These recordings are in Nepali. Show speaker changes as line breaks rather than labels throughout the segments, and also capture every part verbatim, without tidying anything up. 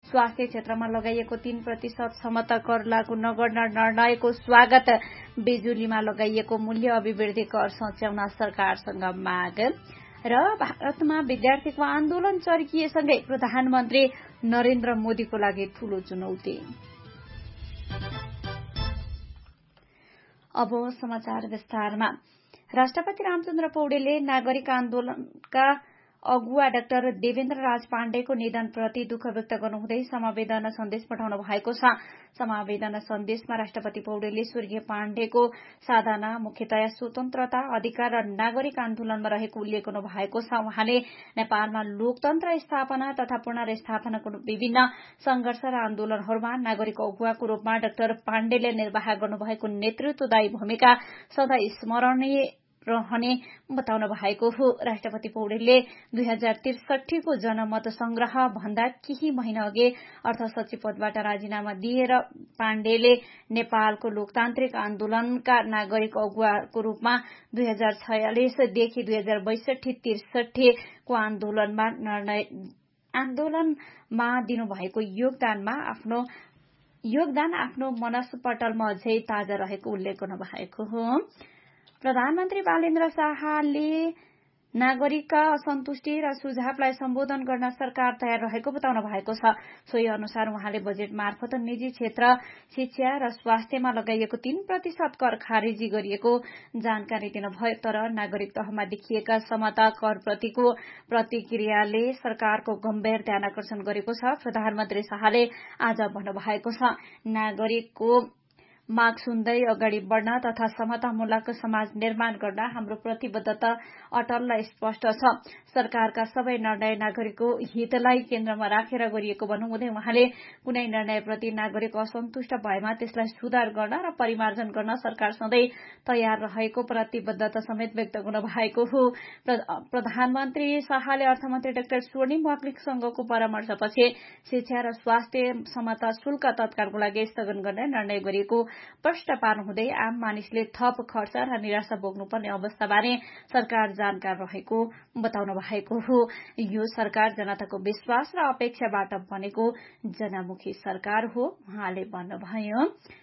स्वास्थ्य क्षेत्रमा लगाइएको तीन प्रतिशत क्षमता कर लागू नगर्न निर्णयको स्वागत। बिजुलीमा लगाइएको मूल्य अभिवृद्धि कर सच्याउन सरकारसँग माग। र भारतमा विद्यार्थीको आन्दोलन चर्किएसँगै प्रधानमन्त्री नरेन्द्र मोदीको लागि ठूलो चुनौती। अब समाचार विस्तारमा। राष्ट्रपति रामचन्द्र पौडेलले नागरिक आन्दोलनका अगुवा डाक्टर देवेन्द्र राज पाण्डेको निधनप्रति दुःख व्यक्त गर्नुहुँदै समवेदना सन्देश पठाउनु भएको छ। समवेदना सन्देशमा राष्ट्रपति पौडेलले स्वर्गीय पाण्डेको साधना मुख्यतया स्वतन्त्रता, अधिकार र नागरिक आन्दोलनमा रहेको उल्लेख गर्नु भएको छ। उहाँले नेपालमा लोकतन्त्र स्थापना तथा पुनर्स्थापनाको विभिन्न संघर्ष र आन्दोलनहरूमा नागरिक अगुवाको रूपमा डाक्टर पाण्डेले निर्वाह गर्नुभएको नेतृत्वदायी भूमिका सधैँ स्मरणीय रहने बताउनु भएको हो। राष्ट्रपति पौडेलले दुई हजार त्रिसठीको जनमत संग्रह भन्दा केही महिना अघि अर्थ सचिव पदबाट राजीनामा दिएर पाण्डेले नेपालको लोकतान्त्रिक आन्दोलनका नागरिक अगुवाको रूपमा दुई हजार छयालिसदेखि दुई हजार बैसठी त्रिसठीको आन्दोलनमा निर्णय आन्दोलनमा दिनुभएको योगदानमा आफ्नो योगदान आफ्नो मनसपटलमा अझै ताजा रहेको उल्लेख गर्नु भएको हो। प्रधानमन्त्री बालेन्द्र शाहले नागरिकका असन्तुष्टि र सुझावलाई सम्बोधन गर्न सरकार तयार रहेको बताउनु भएको छ। सोही अनुसार उहाँले बजेट मार्फत निजी क्षेत्र, शिक्षा र स्वास्थ्यमा लगाइएको तीन प्रतिशत कर खारेजी गरिएको जानकारी दिनुभयो। तर नागरिक तहमा देखिएका समता करप्रतिको प्रतिक्रियाले सरकारको गम्भीर ध्यानकर्षण गरेको छ। प्रधानमन्त्री शाहले आज भन्नुभएको छ, नागरिकको माग सुन्दै अगाडि बढ़न तथा समतामूलक समाज निर्माण गर्न हाम्रो प्रतिबद्धता अटल र स्पष्ट छ। सरकारका सबै निर्णय नागरिकको हितलाई केन्द्रमा राखेर गरिएको भन्नुहुँदै उहाँले कुनै निर्णयप्रति नागरिक असन्तुष्ट भएमा त्यसलाई सुधार गर्न र परिमार्जन गर्न सरकार सधैँ तयार रहेको प्रतिबद्धता समेत व्यक्त गर्नु भएको हो। प्रधानमन्त्री शाहले अर्थमन्त्री डाक्टर स्वर्णिम वाग्लेसँगको परामर्शपछि शिक्षा र स्वास्थ्य समता शुल्क तत्कालको लागि स्थगन गर्ने निर्णय गरिएको प्रश्न पार्नुहुँदै आम मानिसले थप खर्च र निराशा भोग्नुपर्ने अवस्थाबारे सरकार जानकार रहेको बताउनु भएको हो। यो सरकार जनताको विश्वास र अपेक्षाबाट बनेको जनमुखी सरकार हो उहाँले भन्नुभयो।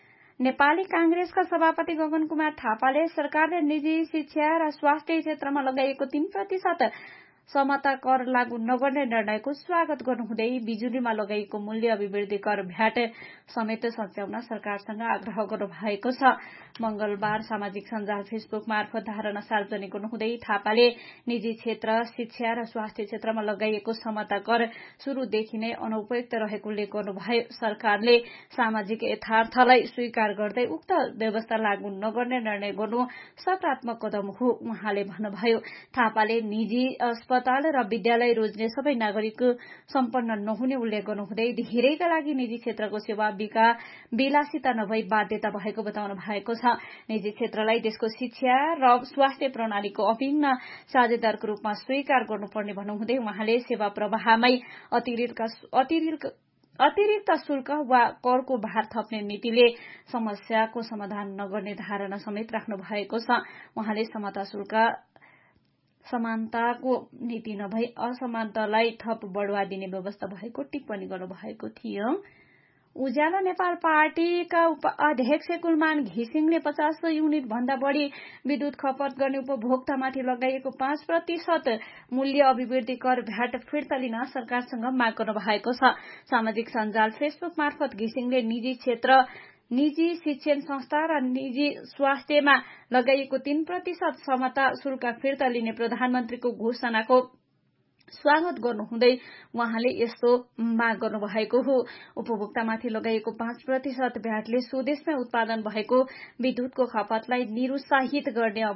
नेपाली कांग्रेसका सभापति गगन कुमार थापाले सरकारले निजी शिक्षा र स्वास्थ्य क्षेत्रमा लगाइएको तीन प्रतिशत समता कर लागू नगर्ने निर्णयको स्वागत गर्नुहुँदै बिजुलीमा लगाइएको मूल्य अभिवृद्धि कर भ्याट समेत सच्याउन सरकारसँग आग्रह गर्नु भएको छ। मंगलबार सामाजिक सञ्जाल फेसबुक मार्फत धारणा सार्वजनिक गर्नुहुँदै थापाले निजी क्षेत्र, शिक्षा र स्वास्थ्य क्षेत्रमा लगाइएको समता कर शुरूदेखि नै अनुपयुक्त रहेको उल्लेख गर्नुभयो। सरकारले सामाजिक यथार्थलाई स्वीकार गर्दै उक्त व्यवस्था लागू नगर्ने निर्णय गर्नु सकारात्मक कदम हो उहाँले भन्नुभयो। थापाले निजी अस्पताल र विद्यालय रोज्ने सबै नागरिक सम्पन्न नहुने उल्लेख गर्नुहुँदै धेरैका लागि निजी क्षेत्रको सेवा विका विलासिता नभई बाध्यता भएको बताउनु भएको छ। निजी क्षेत्रलाई देशको शिक्षा र स्वास्थ्य प्रणालीको अभिन्न साझेदारको रूपमा स्वीकार गर्नुपर्ने भन्नुहुँदै उहाँले सेवा प्रवाहमै अतिरिक्त अतिरिक्त अतिरिक्त शुल्क वा करको भार थप्ने नीतिले समस्याको समाधान नगर्ने धारणा समेत राख्नु भएको छ। उहाँले समता शुल्क समानताको नीति नभई असमानतालाई थप बढ़ावा दिने व्यवस्था भएको टिप्पणी गर्नुभएको थियो। उज्यालो नेपाल पार्टीका उपाध्यक्ष कुलमान घिसिङले पचास युनिट भन्दा बढ़ी विद्युत खपत गर्ने उपभोक्तामाथि लगाइएको पाँच प्रतिशत मूल्य अभिवृद्धि कर भ्याट फिर्ता लिन सरकारसँग माग गर्नु भएको छ। सामाजिक सञ्जाल फेसबुक मार्फत घिसिङले निजी क्षेत्र, निजी शिक्षण संस्था र निजी स्वास्थ्यमा लगाइएको तीन प्रतिशत समता शुल्क फिर्ता लिने प्रधानमन्त्रीको घोषणाको स्वागत गर्नुहुँदै उहाँले यस्तो माग गर्नुभएको हो। उपभोक्तामाथि लगाइएको पाँच प्रतिशत भ्याटले स्वदेशमै उत्पादन भएको विद्युतको खपतलाई निरुत्साहित गर्ने